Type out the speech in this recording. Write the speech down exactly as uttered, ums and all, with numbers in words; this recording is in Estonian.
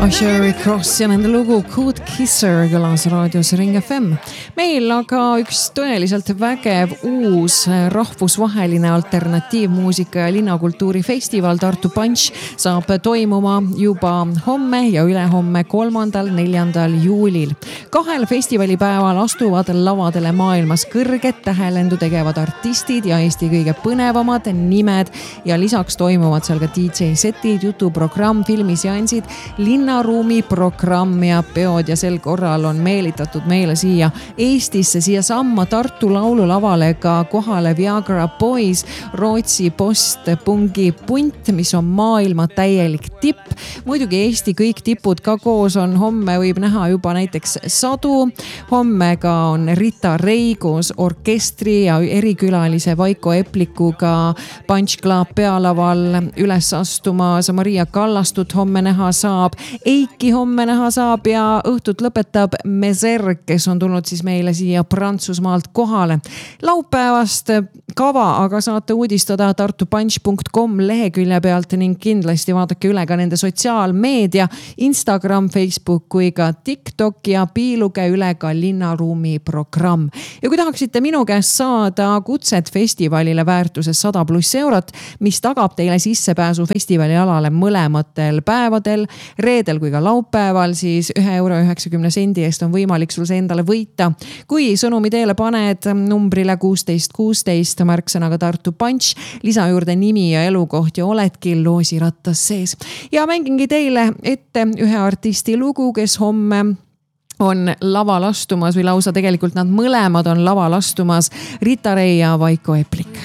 Sherry Cross ja nende lugu Good Kisser kõlas raadios Ring F M. Meil aga üks tõeliselt vägev uus rahvusvaheline alternatiivmuusika ja linnakultuurifestival Tartu Punch saab toimuma juba homme ja ülehomme kolmandal, neljandal juulil. Kahel festivalipäeval astuvad lavadele maailmas kõrget tähelendu tegevad artistid ja Eesti kõige põnevamad nimed ja lisaks toimuvad seal ka D J setid, jutuprogramm, filmiseansid, linnaruumi programm ja peod ja sel korral on meelitatud meile siia Eestisse, siia samma Tartu laululavale ka kohale Viagra Boys, Rootsi postpungi punt, mis on maailma täielik tipp. Muidugi Eesti kõik tipud ka koos on, homme võib näha juba näiteks Sadu, homme ka on Rita Rei koos orkestri ja erikülalise Vaiko Eplikuga Punch Club pealaval üles astumas, Maria Kallastut homme näha saab, Eiki homme näha saab ja õhtut lõpetab Mezer, kes on tulnud siis meile siia Prantsusmaalt kohale. Laupäevast kava aga saate uudistada tartupunch punkt com lehekülje pealt ning kindlasti vaadake üle ka nende sotsiaalmeedia, Instagram, Facebook kui ka TikTok ja piiluge üle ka linnaruumi programm. Ja kui tahaksite minu käest saada kutset festivalile väärtuses sada pluss eurot, mis tagab teile sissepääsu festivali alale mõlematel päevadel, reedel kui ka laupäeval, siis ühe euro üheksakümne sendi eest on võimalik sul see endale võita. Kui sõnumi teele paned numbrile kuusteist kuusteist märksõnaga Tartu Punch, lisa juurde nimi ja elukoht ja oledki loosirattas sees. Ja mängingi teile ette ühe artisti lugu, kes homme on laval astumas või lausa tegelikult nad mõlemad on laval astumas, Rita Rei ja Vaiko Eplik.